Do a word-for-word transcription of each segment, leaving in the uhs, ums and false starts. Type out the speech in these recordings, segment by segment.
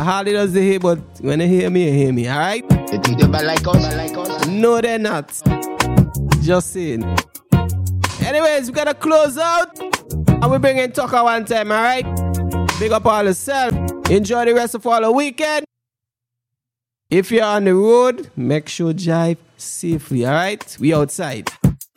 hardly does they hear, but when they hear me, they hear me, alright? They think they're bad like us, like us. No, they're not. Just saying. Anyways, we gotta close out. And we bring in Tucker one time, alright? Big up all yourself. Enjoy the rest of all the weekend. If you're on the road, make sure drive safely, alright? We outside.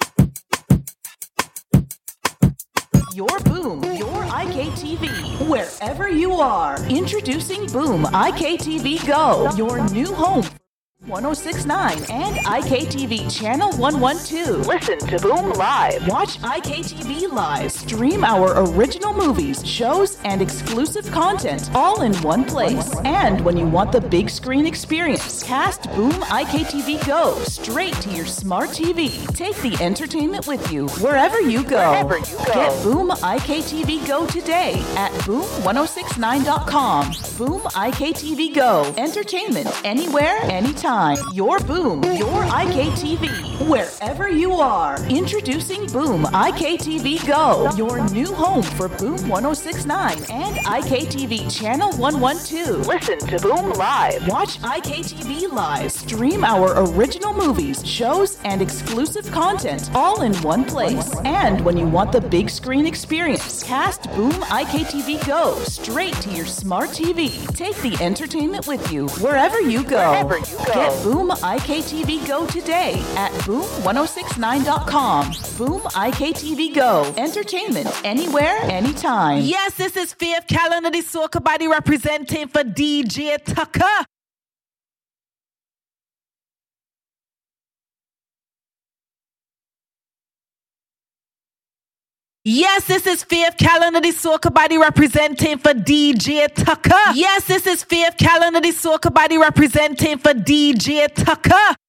Your Boom, your I K T V, wherever you are. Introducing Boom I K T V Go, your new home. one oh six point nine and I K T V Channel one twelve. Listen to Boom Live. Watch I K T V Live. Stream our original movies, shows, and exclusive content all in one place. And when you want the big screen experience, cast Boom I K T V Go straight to your smart T V. Take the entertainment with you wherever you go. Wherever you go. Get Boom I K T V Go today at boom ten sixty-nine dot com. Boom I K T V Go. Entertainment anywhere, anytime. Your Boom, your I K T V, wherever you are. Introducing Boom I K T V Go, your new home for Boom ten sixty-nine and I K T V Channel one twelve. Listen to Boom Live. Watch I K T V Live. Stream our original movies, shows, and exclusive content all in one place. And when you want the big screen experience, cast Boom I K T V Go straight to your smart T V. Take the entertainment with you wherever you go. Wherever you go. Get Boom I K T V Go today at boom ten sixty-nine dot com. Boom I K T V Go. Entertainment anywhere, anytime. Yes, this is Faith Calendar, the Soca Body representing for D J Tucker. Yes, this is Faith Calendar, the Soca Body representing for D J Tucker. Yes, this is Faith Calendar, the Soca Body representing for D J Tucker.